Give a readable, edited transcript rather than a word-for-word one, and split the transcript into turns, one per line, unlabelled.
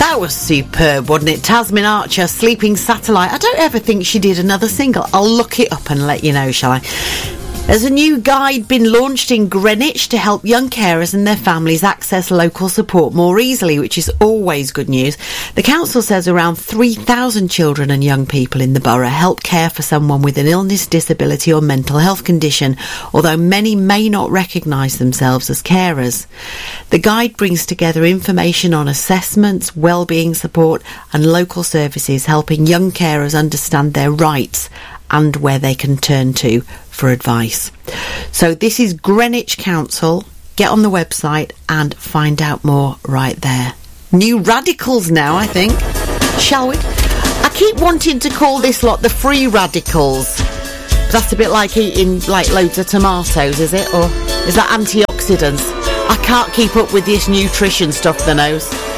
That was superb, wasn't it? Tasmin Archer, Sleeping Satellite. I don't ever think she did another single. I'll look it up and let you know, shall I? There's a new guide been launched in Greenwich to help young carers and their families access local support more easily, which is always good news. The council says around 3,000 children and young people in the borough help care for someone with an illness, disability or mental health condition, although many may not recognise themselves as carers. The guide brings together information on assessments, wellbeing support and local services, helping young carers understand their rights and where they can turn to for advice. So this is Greenwich Council. Get on the website and find out more right there. New radicals now, I think. Shall we? I keep wanting to call this lot the free radicals. That's a bit like eating like loads of tomatoes, is it? Or is that antioxidants? I can't keep up with this nutrition stuff, the nose.